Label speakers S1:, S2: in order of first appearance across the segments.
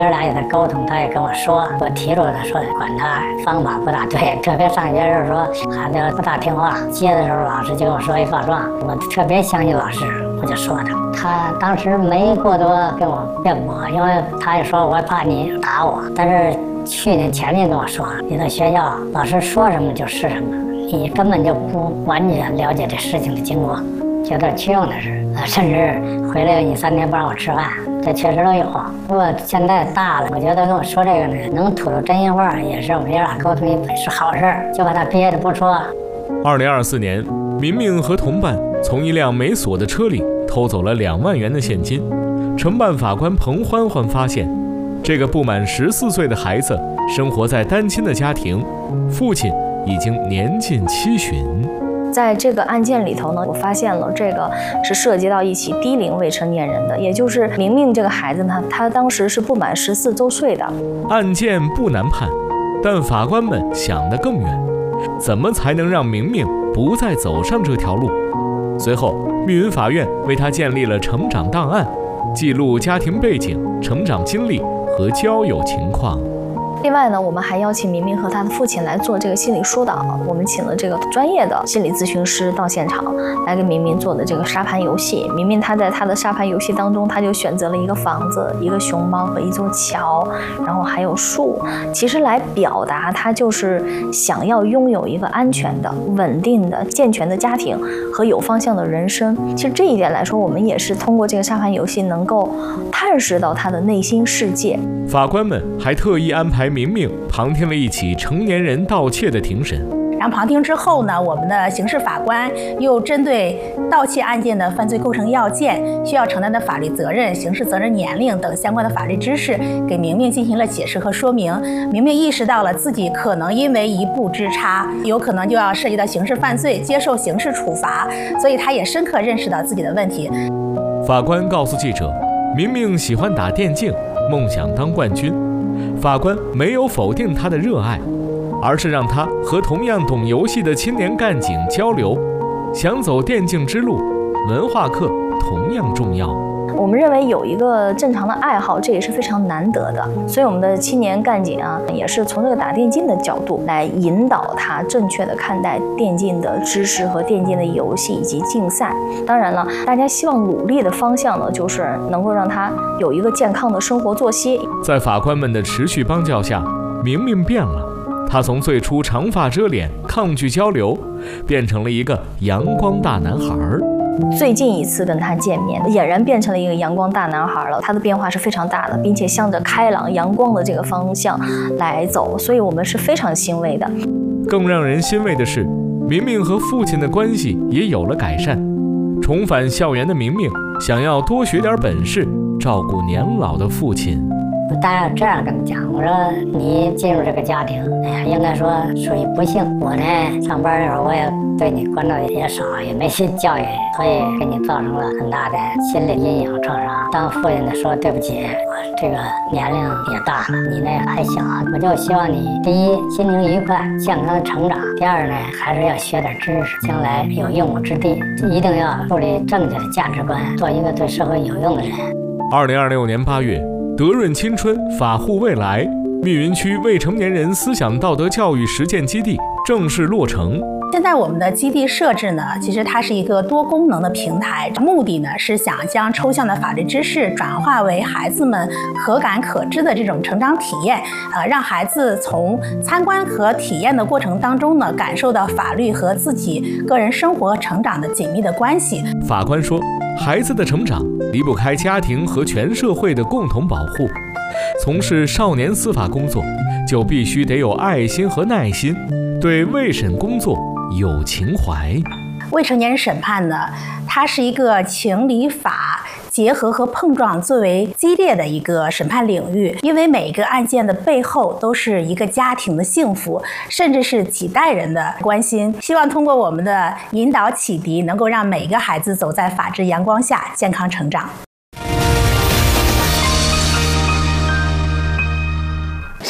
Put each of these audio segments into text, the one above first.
S1: 哥俩也在沟通，他也跟我说，我提出他说管他方法不大对，特别上学的时候说孩子不大听话，接的时候老师就跟我说一告状，我特别相信老师，我就说他当时没过多跟我辩驳，因为他也说我怕你打我，但是去年前年跟我说，你在学校老师说什么就是什么，你根本就不完全了解这事情的经过，有点屈用的是，甚至回来你3天不让我吃饭，这确实都有。不过现在大了，我觉得跟我说这个呢，能吐出真心话，也是我们爷俩沟通是好事，就把他憋着不说。
S2: 2024年，明明和同伴从一辆没锁的车里偷走了2万元的现金。承办法官彭欢欢发现，这个不满14岁的孩子生活在单亲的家庭，父亲已经年近70旬。
S3: 在这个案件里头呢，我发现了这个是涉及到一起低龄未成年人的，也就是明明这个孩子呢，他当时是不满14周岁的。
S2: 案件不难判，但法官们想得更远，怎么才能让明明不再走上这条路？随后，密云法院为他建立了成长档案，记录家庭背景、成长经历和交友情况。
S3: 另外呢，我们还邀请明明和他的父亲来做这个心理疏导。我们请了这个专业的心理咨询师到现场来给明明做的这个沙盘游戏。明明他在他的沙盘游戏当中，他就选择了一个房子、一个熊猫和一座桥，然后还有树，其实来表达他就是想要拥有一个安全的、稳定的、健全的家庭和有方向的人生。其实这一点来说，我们也是通过这个沙盘游戏能够探视到他的内心世界。
S2: 法官们还特意安排明明旁听了一起成年人盗窃的庭审。
S4: 然后旁听之后呢，我们的刑事法官又针对盗窃案件的犯罪构成要件、需要承担的法律责任、刑事责任年龄等相关的法律知识，给明明进行了解释和说明。明明意识到了自己可能因为一步之差，有可能就要涉及到刑事犯罪，接受刑事处罚，所以他也深刻认识到自己的问题。
S2: 法官告诉记者，明明喜欢打电竞，梦想当冠军。法官没有否定他的热爱，而是让他和同样懂游戏的青年干警交流。想走电竞之路，文化课同样重要。
S3: 我们认为有一个正常的爱好，这也是非常难得的。所以我们的青年干警啊，也是从这个打电竞的角度来引导他正确的看待电竞的知识和电竞的游戏以及竞赛。当然了，大家希望努力的方向呢，就是能够让他有一个健康的生活作息。
S2: 在法官们的持续帮教下，明明变了。他从最初长发遮脸、抗拒交流，变成了一个阳光大男孩。
S3: 最近一次跟他见面，俨然变成了一个阳光大男孩了。他的变化是非常大的，并且向着开朗阳光的这个方向来走，所以我们是非常欣慰的。
S2: 更让人欣慰的是，明明和父亲的关系也有了改善。重返校园的明明想要多学点本事，照顾年老的父亲。
S1: 我当然这样跟他讲，我说你进入这个家庭，应该说属于不幸。我呢，上班的时候我也对你关照也少，也没去教育，所以给你造成了很大的心理阴影创伤。当父亲的说对不起，我这个年龄也大了，你呢还小，我就希望你第一心情愉快、健康的成长；第二呢，还是要学点知识，将来有用武之地。一定要树立正确的价值观，做一个对社会有用的人。
S2: 2026年8月。德润青春法护未来密云区未成年人思想道德教育实践基地正式落成。
S4: 现在我们的基地设置呢，其实它是一个多功能的平台，目的呢是想将抽象的法律知识转化为孩子们可感可知的这种成长体验，让孩子从参观和体验的过程当中呢，感受到法律和自己个人生活成长的紧密的关系。
S2: 法官说，孩子的成长离不开家庭和全社会的共同保护。从事少年司法工作，就必须得有爱心和耐心，对未审工作有情怀。
S4: 未成年人审判呢，它是一个情理法结合和碰撞最为激烈的一个审判领域，因为每个案件的背后都是一个家庭的幸福，甚至是几代人的关心。希望通过我们的引导启迪，能够让每个孩子走在法治阳光下，健康成长。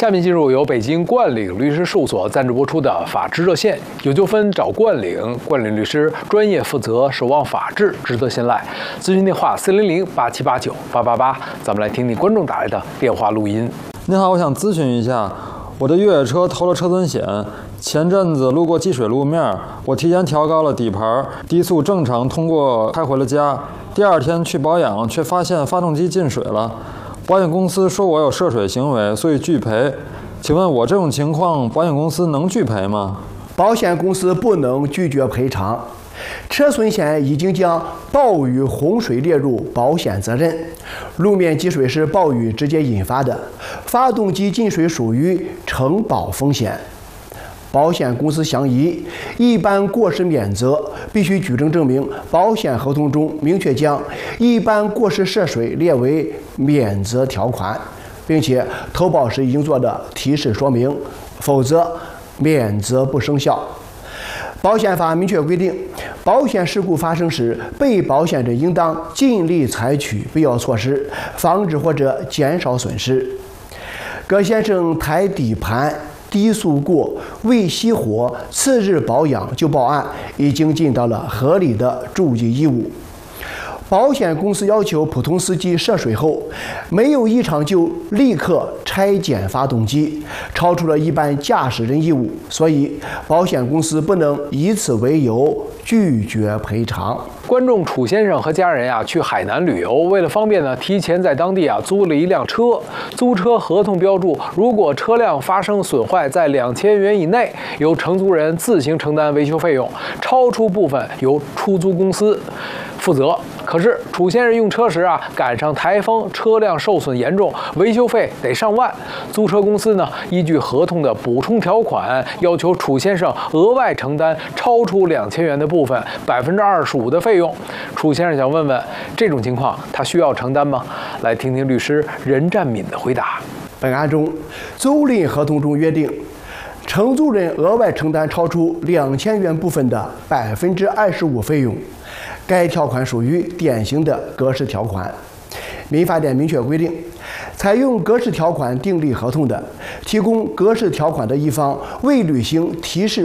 S5: 下面进入由北京冠岭律师事务所赞助播出的法治热线，有纠纷找冠岭，冠岭律师专业负责，守望法治，值得信赖。咨询电话400-8789-888，咱们来听听观众打来的电话录音。
S6: 您好，我想咨询一下，我的越野车投了车损险，前阵子路过积水路面，我提前调高了底盘，低速正常通过开回了家。第二天去保养，却发现发动机进水了。保险公司说我有涉水行为，所以拒赔。请问我这种情况，保险公司能拒赔吗？
S7: 保险公司不能拒绝赔偿。车损险已经将暴雨洪水列入保险责任。路面积水是暴雨直接引发的，发动机进水属于承保风险。保险公司详疑，一般过失免责必须举证证明保险合同中明确将一般过失涉水列为免责条款，并且投保时已经做的提示说明，否则免责不生效。保险法明确规定，保险事故发生时，被保险人应当尽力采取必要措施，防止或者减少损失。葛先生抬底盘低速过未熄火，次日保养就报案，已经尽到了合理的注意义务。保险公司要求普通司机涉水后没有异常就立刻拆检发动机，超出了一般驾驶人义务，所以保险公司不能以此为由拒绝赔偿。
S5: 观众楚先生和家人去海南旅游，为了方便呢，提前在当地租了一辆车。租车合同标注，如果车辆发生损坏在2000元以内，由承租人自行承担维修费用，超出部分由出租公司负责。可是楚先生用车时赶上台风，车辆受损严重，维修费得上万。租车公司呢，依据合同的补充条款，要求楚先生额外承担超出2000元的部分25%的费用。楚先生想问问，这种情况他需要承担吗？来听听律师任占敏的回答。
S7: 本案中，租赁合同中约定，承租人额外承担超出2000元部分的25%费用。该条款属于典型的格式条款。民法典明确规定，采用格式条款订立合同的，提供格式条款的一方未履行提示